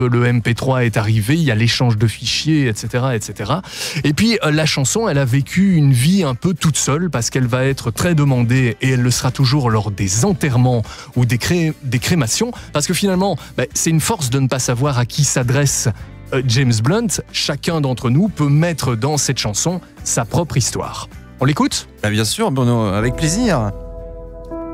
le MP3 est arrivé, il y a l'échange de fichiers, etc., etc. Et puis la chanson, elle a vécu une vie un peu toute seule parce qu'elle va être très demandée et elle le sera toujours lors des enterrements ou des crémations. Parce que finalement, c'est une force de ne pas savoir à qui s'adresse James Blunt. Chacun d'entre nous peut mettre dans cette chanson sa propre histoire. On l'écoute ? Bien sûr, Bruno, avec plaisir.